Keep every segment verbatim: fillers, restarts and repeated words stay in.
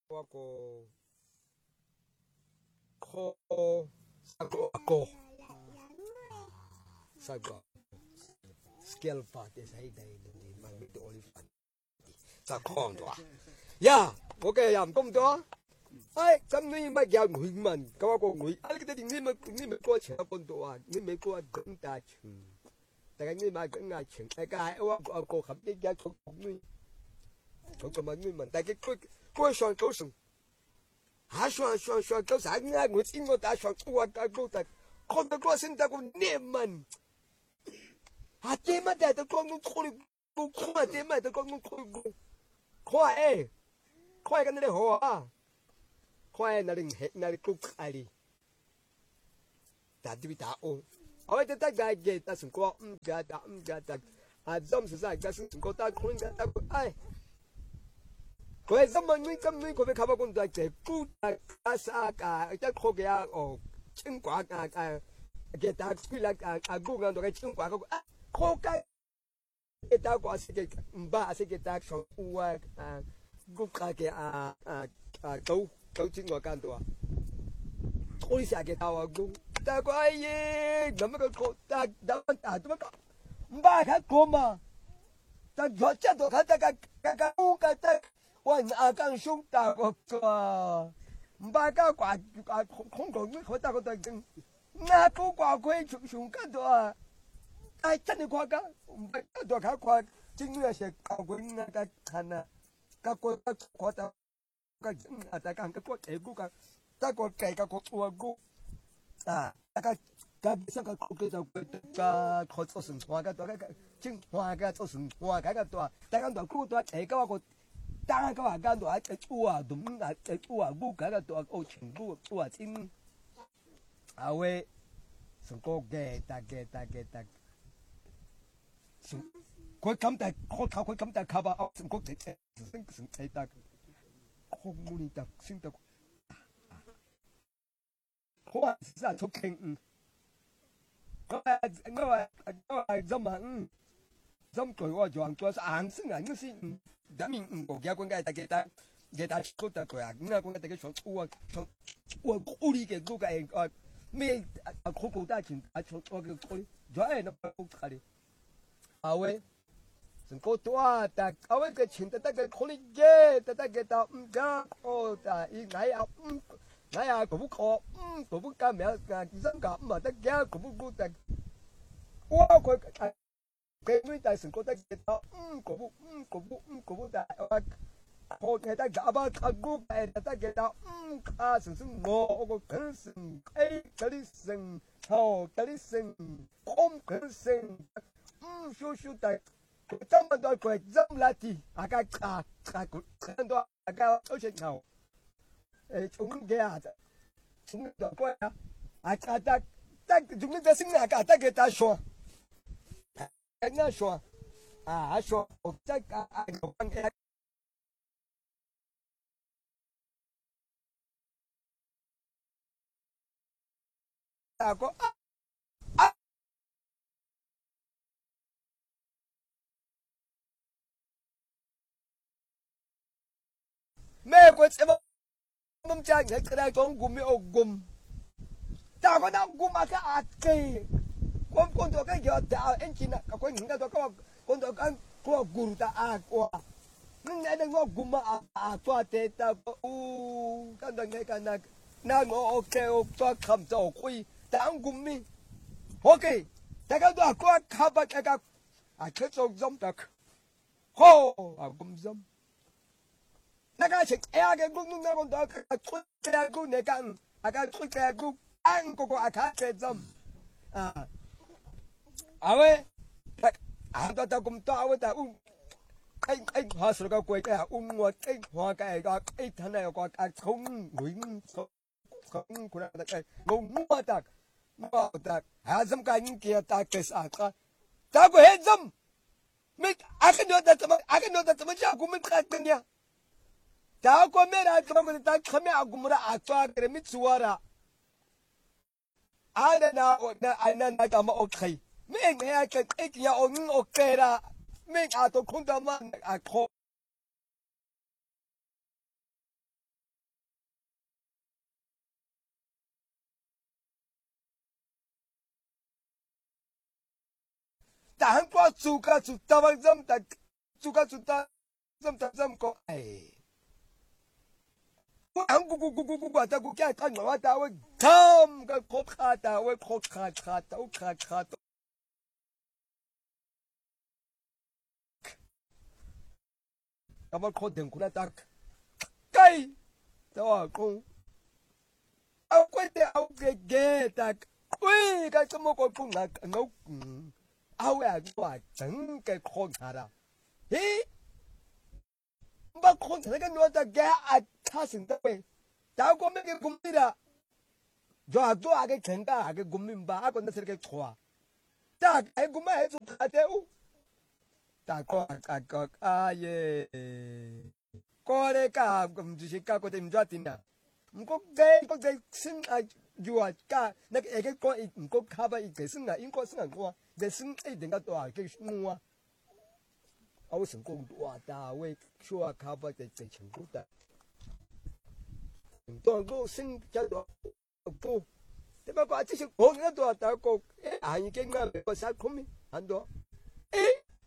ako ko sago ako sago skill party sa hiday ni magito olifant sa kong to ya okay yam kom to ai chăm ni ma ya ngui man ka ko ngui ai cái ni ma ni ma ko cha kon to a ni me ko geng ta chu ta cái ni ma geng a chu ta ka ai wa ko kham ni ya ko ni ko ko ma ni man ta cái ko ko shon ko sung ha shon shon shon ko sa nga ngui tin mo ta shon ko ta ko ta ko ta ko sin ta ko ne man ha te ma ta ko ngu ko ko ko ma te ma ta ko ngu ko ko ai ko ai cái này ho à khoai na ring het na ku ali ta di ta o oi ta ta ga ge ta sun ko um ga ta um ga ta a zom su sa ga sun ko ta kun ga ta ko ai ko ai zom man ni kam ni ko be ka ba kun ta ke ku ta ka sa ka ta ko ga o chin kwa ka ka ge ta ku la ka a gu ga do ga chin kwa ko ko ka ge ta ko se ge mba se ge ta so wa gu ka ge a a go câu chuyện của can tòa tôi sẽ cái tàu cũng ta có ai nắm cái cổ ta đã ta tôi có ba cái cổ mà ta giọt chết tôi khát ta cái cái cái cái ta hoàn à càng sung ta có có ba cái quả quả không còn mấy khối ta có tôi na cổ quả quay sung sung cái tòa ai chân đi qua cái ba cái tòa khác qua chính là sẽ cao quay na cái khăn à cái cổ cái cổ ta cái ta cái cái quạt cái cái ta quạt cái cái quạt quạt à cái cái sao cái cái cái cái cái khó做成花cái cái cái chính花cái做成花cái cáiตัวแต่กันตัวคู่ตัวไอ้ก็ว่ากูตั้งก็ว่ากันตัวไอ้ตัวดุมไอ้ตัวกูcái cáiตัวโอ้ชิงกูตัวจริงเอาไว้สงก็แก่ตาแก่ตาแก่ตาสงคนคำแต่คนเขาคนคำแต่เขาว่าเอาสงก็เจ๊เจ๊สงสงไอ้ตา콩물이 딱 생다고 호아 진짜 좋겠응 거야 거야 거야 점만 점 거야 좋아 좋아서 안 쓰는 안 쓰는 남인 거야 건가 다 게다 게다 죽었다 거야 누나 건가 되게 좋아 우와 우와 꼬리게 누가 매 고고다 진 아저 그 꼬리 좋아해 너 꼬리 아왜ก็ตัวแต่เอาไว้ก็ชินแต่แต่ก็คนเย่แต่แต่ก็ตาอืมก็โอ้แต่อีไหนอ่ะอืมไหนอ่ะก็บุกคออืมก็บุกกันแม้ก็กินสังกัดมาแต่แกก็บุกกูแต่ว้าวก็ก็ไม่ได้สิ่งก็แต่ก็ตาอืมก็บุกอืมก็บุกอืมก็บุกแต่ว่าพอแค่แต่ก็บ้าก็กูแต่แต่ก็ตาอืมข้าสิ่งสิ่งโง่ก็ขึ้นสิ่งไอ้กะลิสิ่งโหกะลิสิ่งคมขึ้นสิ่งอืมชูชูแต่좀 더 그 좀 라티 아까 아 아까 그도 아까 어쨌나오 에 죽는 게 하자 죽는 거 거야 아까 딱딱 죽는 데 승리 아까 딱게 다 쇼. 나 쇼. 아 쇼. 딱 아 게 하고 mẹ của sẽ mong cha nhớ cái này con gùm mẹ gùm ta có đâu gùm mà cái ạt kì con con tôi cái giờ ta anh chị nè con những cái tôi có con tôi cái của gùm ta à của nhưng này đừng có gùm mà à cho tê ta u cái đó nghe cái này na ngô ok cho cầm cho quỳ ta ăn gùm mi ok ta cái đó có khắp cái cái à cái chỗ giống ta ho à gùm giống 내가 애하게 묵묵나고 너가 촌대하고 내가 아까 촌대하고 안고고 아까 좀 아 아왜 아도 다 곰도 아우다 우 cái cái hoa sữa cao quay cái ung ngọt cái hoa cái cái cái thằng này có cái không nguyễn không của nó cái ngông mua tak mua tak hà dâm cái những kia ta cái sao ta ta có hết dâm mình à cái nữa ta怎么啊个nữa ta怎么叫我们看的呢다 꼬매라 그러면 다 커면 아구무라 아싸 그래 미추어라 아나 나 아나 나가 뭐 오케이 맹해야 그 애기야 옹 오케라 맹 아도 콘도만 아코 但我做个做大王怎的，做个做大怎的怎讲？哎，我讲咕咕咕咕咕咕，但我讲看我打我，tham个破卡打我破卡卡打卡卡打。咁我確定估得得，雞就話講，我鬼哋我嘅嘅得，喂，咁咁我個公啊，我嗯，我呀話整嘅看下啦，咦，乜看下呢個我得嘅啊，他成得喂，但係我咩嘅公司啦，就係做下嘅成家下嘅公民吧，啊個那是嘅錯，但係我咩係做下嘅。大哥大哥啊耶！嗰啲家唔住是家，佢哋唔做點啊？唔過嘅嗰隻先係要話家，那個誒個唔過卡巴，佢先係應該先係我，佢先一定嘅多係佢我。我成功話大衛說話卡巴嘅最成功的，當個先叫做多，點解話即係我嘅多大個誒係已經係個三公里很多誒。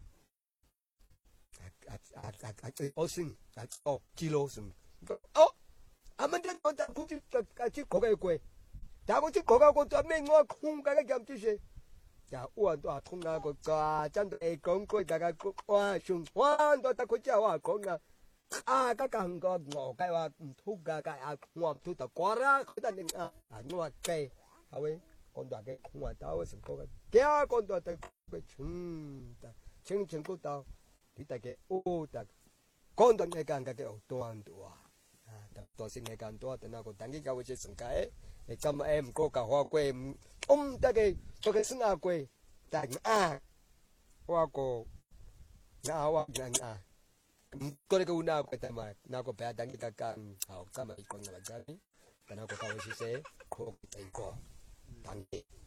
我先，哦，基佬先，哦，阿們啲我哋估住就係啲嗰個貴，但係我啲嗰個我做咩我空嘅咁啲事，呀，我都話通啊個價，真係講句大家哇，上灣都得佢之後話講啊，啊，家家個我計話唔通㗎，計啊，我唔通就過啦，佢得你啊，啊，我話計，係咪？講到嘅空話到成個嘅，幾個講到得佢清，清清個到。kita ke oh tak konton ke kan ke oh tuan tua ah tak to sing ke kan tua tena ko tangi ka we sing ka e e kam em ko ka ho kwe om ta ke to ke sing a kwe tak a wa ko na wa gan a ko le ko una ko ta ma na ko ba tangi ka kan ha ka ma ko na ga ni tena ko ka we si se ko ko tangi